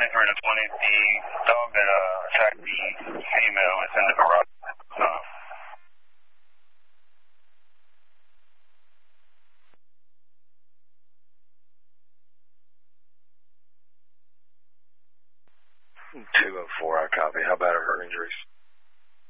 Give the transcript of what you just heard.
for the 20. The dog that attacked the female is in the garage. 204, I copy. How bad are her injuries?